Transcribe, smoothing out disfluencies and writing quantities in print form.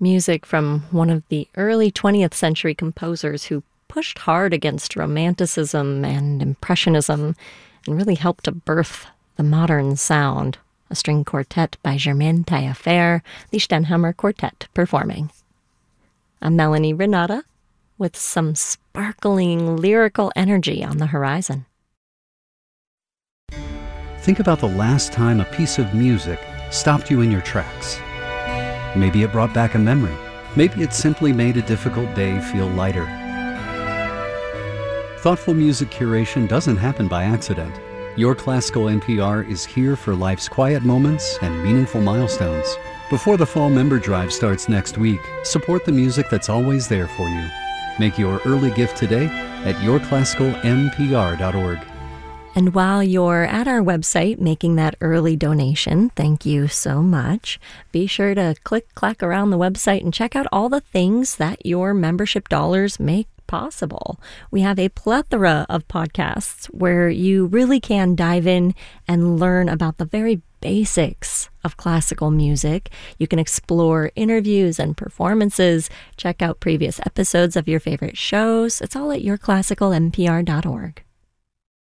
Music from one of the early 20th century composers who pushed hard against Romanticism and Impressionism and really helped to birth the modern sound. A string quartet by Germaine Taillefer, the Stenhamer Quartet performing. I'm Melanie Renata with some sparkling lyrical energy on the horizon. Think about the last time a piece of music stopped you in your tracks. Maybe it brought back a memory. Maybe it simply made a difficult day feel lighter. Thoughtful music curation doesn't happen by accident. Your Classical NPR is here for life's quiet moments and meaningful milestones. Before the fall member drive starts next week, support the music that's always there for you. Make your early gift today at yourclassicalnpr.org. And while you're at our website making that early donation, thank you so much. Be sure to clack around the website and check out all the things that your membership dollars make possible. We have a plethora of podcasts where you really can dive in and learn about the very basics of classical music. You can explore interviews and performances, check out previous episodes of your favorite shows. It's all at yourclassicalnpr.org.